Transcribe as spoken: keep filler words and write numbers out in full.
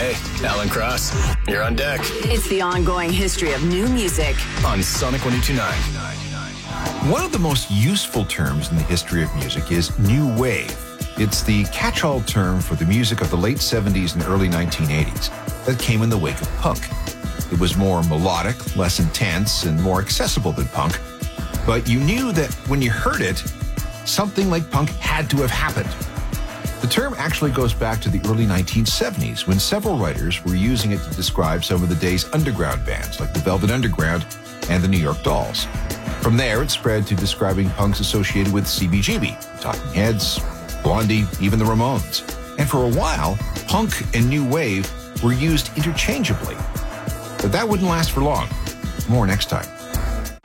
Hey, Alan Cross, you're on deck. It's the ongoing history of new music on Sonic one oh two point nine. One of the most useful terms in the history of music is new wave. It's the catch-all term for the music of the late seventies and early nineteen eighties that came in the wake of punk. It was more melodic, less intense, and more accessible than punk. But you knew that when you heard it, something like punk had to have happened. The term actually goes back to the early nineteen seventies, when several writers were using it to describe some of the day's underground bands, like the Velvet Underground and the New York Dolls. From there, it spread to describing punks associated with C B G B, Talking Heads, Blondie, even the Ramones. And for a while, punk and new wave were used interchangeably. But that wouldn't last for long. More next time.